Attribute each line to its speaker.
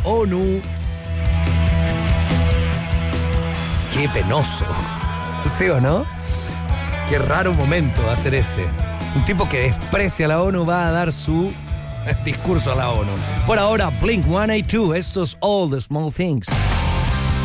Speaker 1: ONU. Qué penoso. ¿Sí o no? Qué raro momento hacer ese. Un tipo que desprecia a la ONU va a dar su discurso a la ONU. Por ahora, Blink-182, esto es All the Small Things.